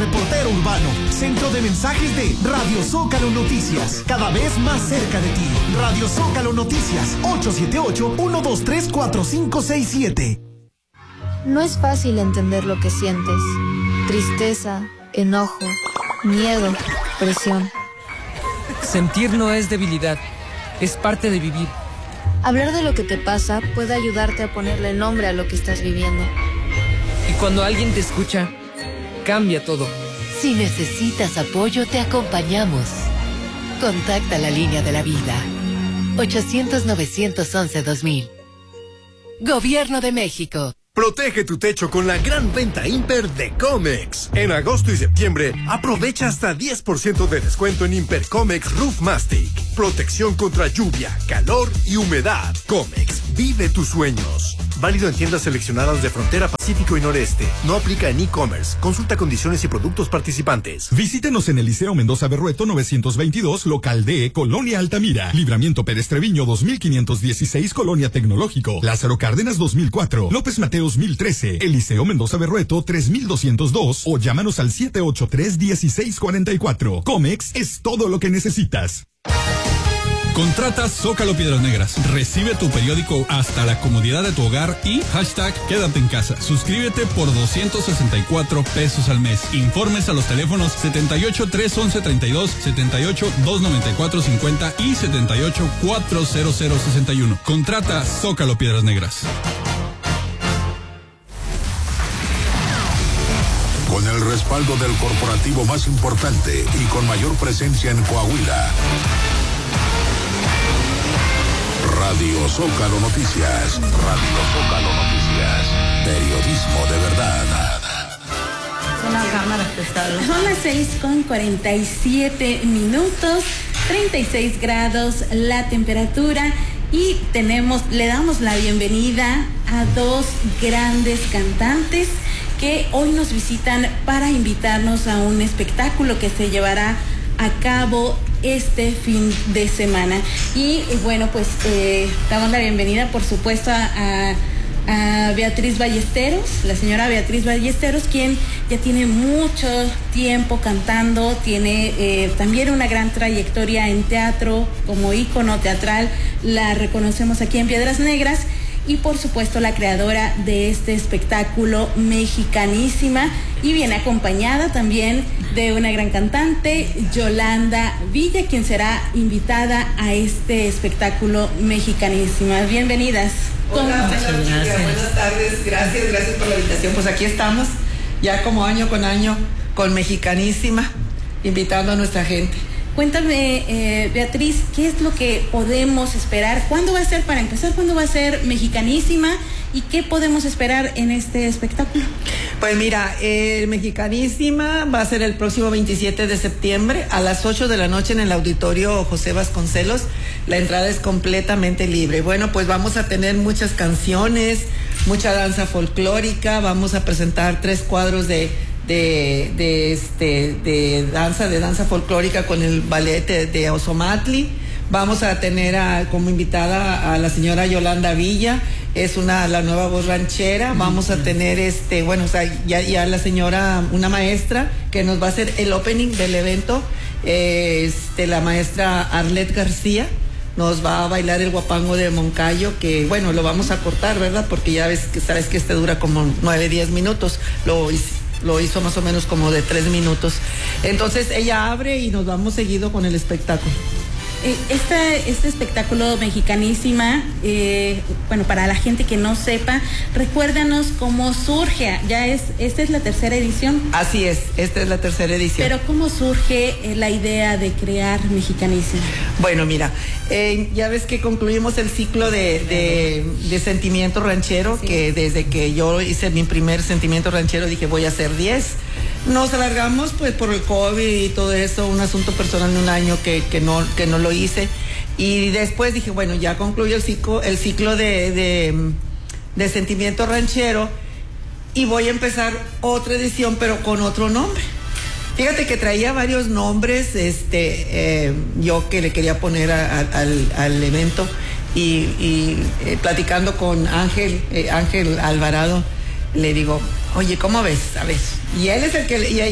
reportero urbano. Centro de mensajes de Radio Zócalo Noticias. Cada vez más cerca de ti. Radio Zócalo Noticias. 878-123-4567. No es fácil entender lo que sientes. Tristeza, enojo, miedo, presión. Sentir no es debilidad, es parte de vivir. Hablar de lo que te pasa puede ayudarte a ponerle nombre a lo que estás viviendo. Y cuando alguien te escucha, cambia todo. Si necesitas apoyo, te acompañamos. Contacta la línea de la vida. 800-911-2000. Gobierno de México. Protege tu techo con la gran venta Imper de Comex. En agosto y septiembre, aprovecha hasta 10% de descuento en Imper Comex Roof Mastic. Protección contra lluvia, calor y humedad. Comex, vive tus sueños. Válido en tiendas seleccionadas de Frontera Pacífico y Noreste. No aplica en e-commerce. Consulta condiciones y productos participantes. Visítenos en el Liceo Mendoza Berrueto 922, local D, Colonia Altamira. Libramiento Pérez Treviño 2516, Colonia Tecnológico. Lázaro Cárdenas 2004. López Mateos 1013. El Liceo Mendoza Berrueto 3202. O llámanos al 783-1644. Comex es todo lo que necesitas. Contrata Zócalo Piedras Negras. Recibe tu periódico hasta la comodidad de tu hogar y hashtag quédate en casa. Suscríbete por 264 pesos al mes. Informes a los teléfonos 78 311 32, 78 294 50 y 78 400 61. Contrata Zócalo Piedras Negras. Con el respaldo del corporativo más importante y con mayor presencia en Coahuila. Radio Zócalo Noticias. Radio Zócalo Noticias. Periodismo de verdad. Son las 6:47, 36 grados la temperatura y le damos la bienvenida a dos grandes cantantes que hoy nos visitan para invitarnos a un espectáculo que se llevará a cabo este fin de semana. Y bueno, pues damos la bienvenida, por supuesto, a Beatriz Ballesteros, la señora Beatriz Ballesteros, quien ya tiene mucho tiempo cantando, tiene también una gran trayectoria en teatro, como ícono teatral, la reconocemos aquí en Piedras Negras. Y por supuesto la creadora de este espectáculo, Mexicanísima, y viene acompañada también de una gran cantante, Yolanda Villa, quien será invitada a este espectáculo, Mexicanísima. Bienvenidas. Hola, buenas tardes, gracias por la invitación. Pues aquí estamos, ya como año con año, con Mexicanísima, invitando a nuestra gente. Cuéntame, Beatriz, ¿qué es lo que podemos esperar? ¿Cuándo va a ser, para empezar, cuándo va a ser Mexicanísima? ¿Y qué podemos esperar en este espectáculo? Pues mira, Mexicanísima va a ser el próximo 27 de septiembre a las 8 de la noche en el Auditorio José Vasconcelos. La entrada es completamente libre. Bueno, pues vamos a tener muchas canciones, mucha danza folclórica, vamos a presentar 3 cuadros de danza folclórica con el ballet de Ozomatli. Vamos a tener como invitada a la señora Yolanda Villa, es la nueva voz ranchera. Vamos a tener ya la señora, una maestra que nos va a hacer el opening del evento, la maestra Arlet García. Nos va a bailar el guapango de Moncayo, que bueno, lo vamos a cortar, ¿verdad? Porque ya sabes que dura como 9-10 minutos. Lo hizo más o menos como de 3 minutos. Entonces ella abre y nos vamos seguido con el espectáculo. Este espectáculo Mexicanísima, bueno, para la gente que no sepa, recuérdanos cómo surge. Esta es la tercera edición. Así es, esta es la tercera edición. Pero ¿cómo surge la idea de crear Mexicanísima? Bueno, mira, ya ves que concluimos el ciclo de Sentimiento Ranchero, sí. Que desde que yo hice mi primer Sentimiento Ranchero dije voy a hacer 10. Nos alargamos pues por el COVID y todo eso, un asunto personal de un año que no lo hice, y después dije bueno, ya concluyo el ciclo de Sentimiento Ranchero y voy a empezar otra edición pero con otro nombre. Fíjate que traía varios nombres, yo que le quería poner al evento y platicando con Ángel Alvarado, le digo, oye, ¿cómo ves? A ver. Y él es el que,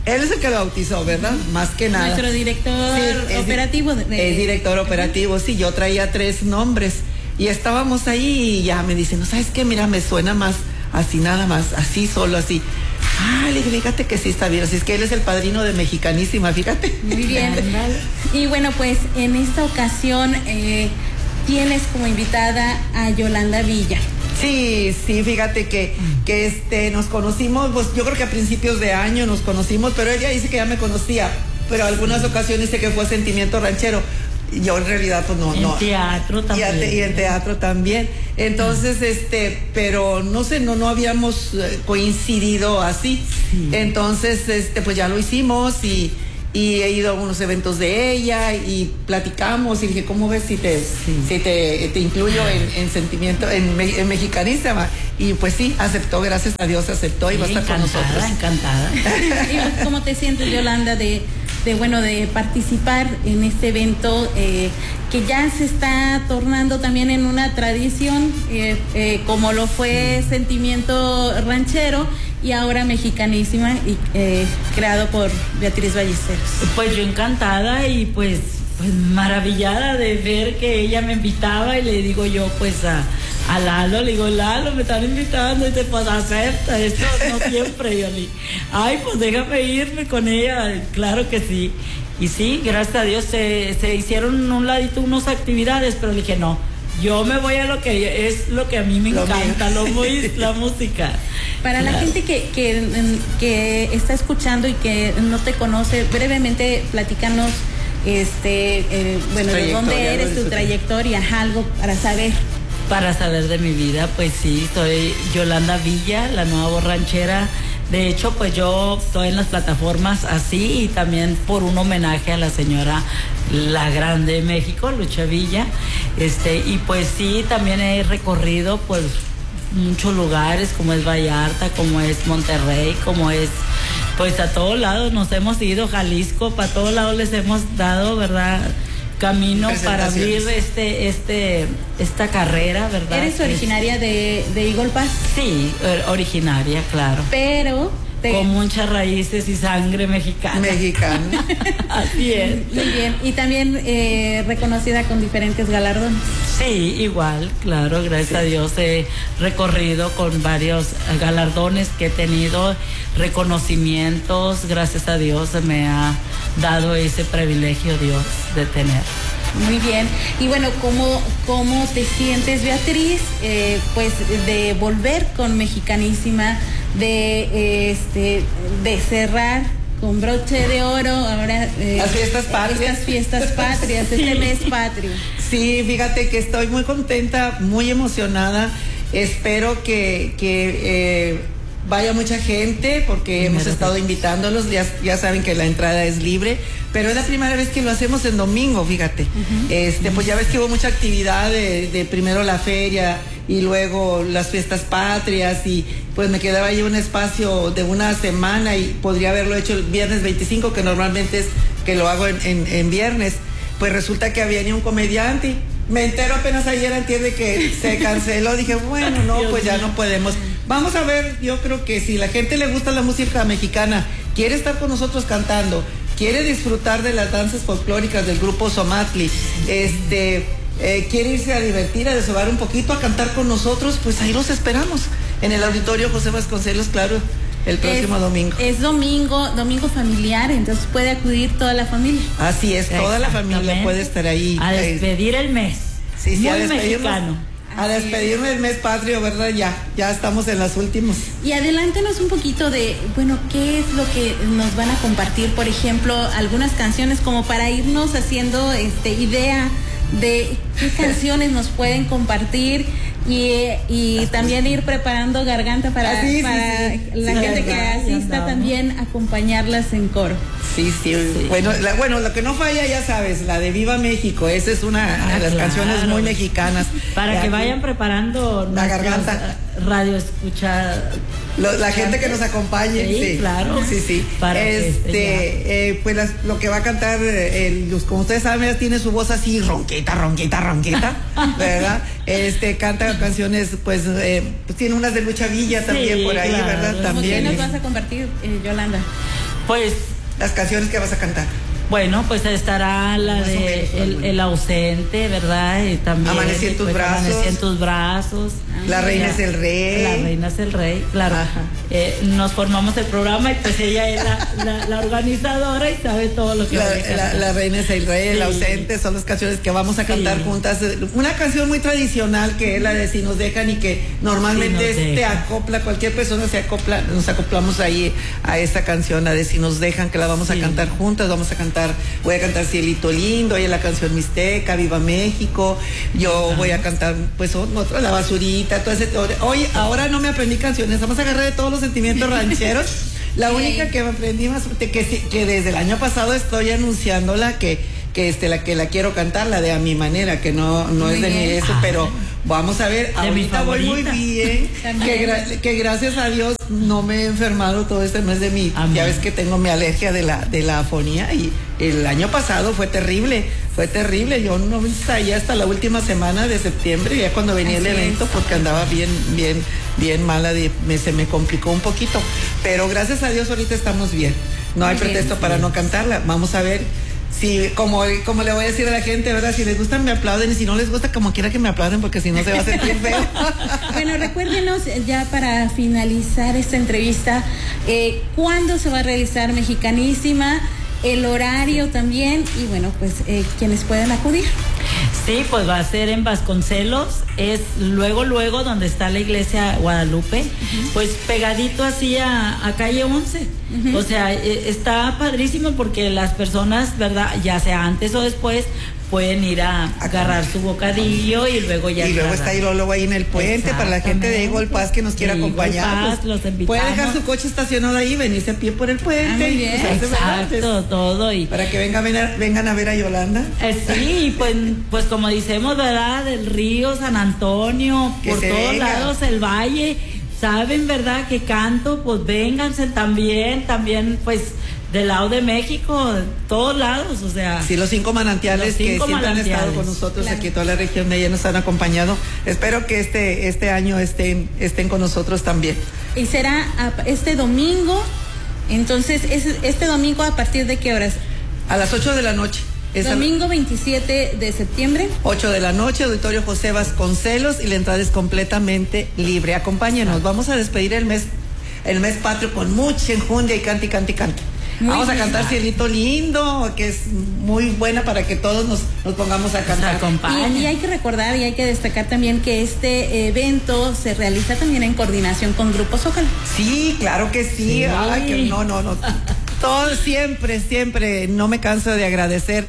Él es el que lo bautizó, ¿verdad? Más que nada. Nuestro director operativo. Es director operativo, sí. Yo traía 3 nombres y estábamos ahí y ya me dicen, no, ¿sabes qué? Mira, me suena más así, nada más, así, solo así. Le dije, fíjate que sí está bien. Así es que él es el padrino de Mexicanísima, fíjate. Muy bien. Y bueno, pues en esta ocasión tienes como invitada a Yolanda Villa. Sí, fíjate que nos conocimos, pues yo creo que a principios de año nos conocimos, pero ella dice que ya me conocía, pero algunas ocasiones dice que fue Sentimiento Ranchero. Yo en realidad pues no. En teatro también. Y en teatro también. Entonces, pero no sé, no habíamos coincidido así. Sí. Entonces, pues ya lo hicimos y he ido a unos eventos de ella y platicamos y dije, ¿cómo ves si te incluyo en Sentimiento, en Mexicanísima? Y pues sí, aceptó, gracias a Dios aceptó y va a estar con nosotros. Encantada. ¿Y cómo te sientes, Yolanda, de participar en este evento que ya se está tornando también en una tradición, como lo fue Sentimiento Ranchero y ahora Mexicanísima, y creado por Beatriz Ballesteros? Pues yo encantada y pues maravillada de ver que ella me invitaba, y le digo yo pues a Lalo, le digo, Lalo, me están invitando, y dice, pues acepta, esto no siempre. Yo le digo, pues déjame irme con ella, claro que sí. Y sí, gracias a Dios se hicieron un ladito unas actividades, pero le dije, no, yo me voy a lo que es lo que a mí me encanta, la música. Para la gente que está escuchando y que no te conoce, brevemente platícanos, de dónde eres, tu trayectoria, algo para saber. Para saber de mi vida, pues sí, soy Yolanda Villa, la nueva borranchera. De hecho, pues yo estoy en las plataformas así, y también por un homenaje a la señora La Grande de México, Lucha Villa. Y pues sí, también he recorrido pues muchos lugares, como es Vallarta, como es Monterrey, como es, pues a todos lados nos hemos ido, Jalisco, para todos lados les hemos dado, ¿verdad?, camino para abrir esta carrera, ¿verdad? ¿Eres originaria de Eagle Pass? Sí, originaria, claro. Pero con muchas raíces y sangre mexicana. Así es. Muy bien. Y también reconocida con diferentes galardones. Sí, igual, claro, gracias a Dios he recorrido con varios galardones que he tenido, reconocimientos, gracias a Dios me ha dado ese privilegio Dios de tener. Muy bien. Y bueno, ¿cómo te sientes, Beatriz, pues de volver con Mexicanísima, de cerrar con broche de oro ahora las fiestas patrias, estas fiestas patrias, este mes patrio? Sí, fíjate que estoy muy contenta, muy emocionada. Espero que vaya mucha gente, porque hemos estado invitándolos, ya saben que la entrada es libre, pero es la primera vez que lo hacemos en domingo, fíjate. Pues ya ves que hubo mucha actividad de primero la feria y luego las fiestas patrias, y pues me quedaba ahí un espacio de una semana y podría haberlo hecho el viernes 25, que normalmente es que lo hago en viernes. Pues resulta que había ni un comediante. Me entero apenas ayer, entiende que se canceló. Dije, bueno, no, pues ya no podemos. Vamos a ver, yo creo que si la gente le gusta la música mexicana, quiere estar con nosotros cantando, quiere disfrutar de las danzas folclóricas del grupo Xomatli, quiere irse a divertir, a desahogar un poquito, a cantar con nosotros, pues ahí los esperamos en el auditorio José Vasconcelos, claro, el próximo domingo. Es domingo familiar, entonces puede acudir toda la familia. Así es, toda la familia puede estar ahí. A despedir el mes. Sí, muy a despedirnos. Mexicano. A despedirme del mes patrio, ¿verdad? Ya estamos en las últimas. Y adelántanos un poquito de, bueno, ¿qué es lo que nos van a compartir? Por ejemplo, algunas canciones como para irnos haciendo idea de qué canciones nos pueden compartir, y también ir preparando garganta para la gente que asista, también acompañarlas en coro. Sí. Bueno, lo que no falla, ya sabes, la de Viva México, esa es una de las canciones muy mexicanas. Para que vayan preparando la garganta. Radio escucha. La gente que nos acompañe. Sí, claro. Sí. Pues lo que va a cantar, como ustedes saben, ella tiene su voz así ronquita, ¿verdad? Canta canciones, pues tiene unas de Lucha Villa también por ahí, claro. ¿verdad? También. ¿Qué nos vas a compartir, Yolanda? Pues las canciones que vas a cantar. Bueno, pues estará la de el ausente, ¿verdad? Y también Amanecí en tus brazos. Amanecí en tus brazos. La reina es el rey. La reina es el rey, claro. Nos formamos el programa y pues ella es la organizadora y sabe todo lo que va a cantar. La reina es el rey, el ausente, son las canciones que vamos a cantar juntas. Una canción muy tradicional que es la de Si nos dejan y que normalmente te acopla, cualquier persona se acopla, nos acoplamos ahí a esta canción, la de Si nos dejan, que la vamos a cantar juntas, voy a cantar Cielito Lindo, ella la canción Mixteca, Viva México, yo voy a cantar pues otra, La Basurita, todo ese. Hoy, ahora no me aprendí canciones, vamos a agarrar de todos los sentimientos rancheros. La única que me aprendí más, que desde el año pasado estoy anunciándola, que la quiero cantar, la de A Mi Manera, que no es de mi eso, pero vamos a ver, ahorita voy muy bien, que gracias a Dios no me he enfermado todo este mes de mi, ya ves que tengo mi alergia de la afonía, y el año pasado fue terrible, yo no ensayé hasta la última semana de septiembre, ya cuando venía el evento, porque andaba bien mala, se me complicó un poquito, pero gracias a Dios ahorita estamos bien, no hay pretexto para no cantarla, vamos a ver. Sí, como le voy a decir a la gente, ¿verdad? Si les gustan me aplauden, y si no les gusta, como quiera que me aplauden, porque si no se va a sentir feo. Bueno, recuérdenos ya para finalizar esta entrevista, ¿cuándo se va a realizar Mexicanísima? El horario también, y bueno, pues quienes puedan acudir. Sí, pues va a ser en Vasconcelos, es luego donde está la iglesia Guadalupe, pues pegadito así a calle 11. O sea, está padrísimo porque las personas, ¿verdad? Ya sea antes o después, pueden ir a agarrar su bocadillo y luego ya. Y luego está luego ahí en el puente para la gente de Eagle Pass que nos quiera acompañar. Pues, los invitamos. Puede dejar su coche estacionado ahí, venirse a pie por el puente. Muy bien. Exacto, todo. Y para que vengan a ver a Yolanda. Sí, pues como decimos, ¿verdad? Del río, San Antonio, por todos lados, el valle. Saben, ¿verdad? Que canto, pues vénganse también, pues del lado de México, de todos lados, o sea. Sí, los 5 manantiales que siempre han estado con nosotros, aquí toda la región de ella nos han acompañado. Espero que este año estén con nosotros también. Y será este domingo, entonces, este domingo, ¿a partir de qué horas? A las 8 de la noche. Domingo 27 de septiembre. 8 de la noche, Auditorio José Vasconcelos, y la entrada es completamente libre. Acompáñenos, vamos a despedir el mes patrio con mucha enjundia y cante. Vamos a cantar Cielito Lindo, que es muy buena para que todos nos pongamos a cantar. Y hay que recordar y hay que destacar también que este evento se realiza también en coordinación con Grupo Zócalo. Sí, claro que sí. Ay, que no. Todo siempre, no me canso de agradecerle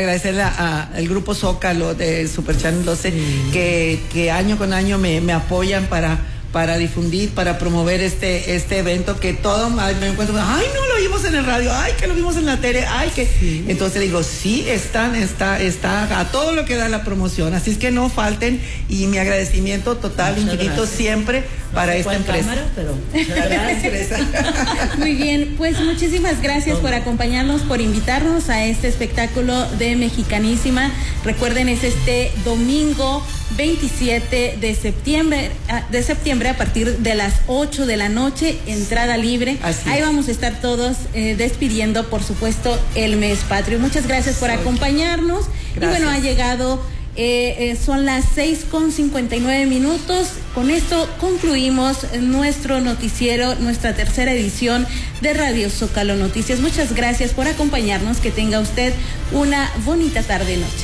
al Grupo Zócalo de Super Channel 12, que año con año me apoyan para difundir, para promover este evento, que todo me encuentro, ay, no lo vimos en el radio, ay, que lo vimos en la tele, ay, que sí. Entonces digo, sí, está a todo lo que da la promoción, así es que no falten, y mi agradecimiento total, infinito, siempre para esta empresa. Cámara, pero muy bien, pues muchísimas gracias por acompañarnos, por invitarnos a este espectáculo de Mexicanísima. Recuerden, es este domingo 27 de septiembre a partir de las 8 de la noche, entrada libre. Ahí vamos a estar todos despidiendo, por supuesto, el mes patrio. Muchas gracias por acompañarnos. Gracias. Y bueno, ha llegado, son las 6:59. Con esto concluimos nuestro noticiero, nuestra tercera edición de Radio Zócalo Noticias. Muchas gracias por acompañarnos. Que tenga usted una bonita tarde-noche.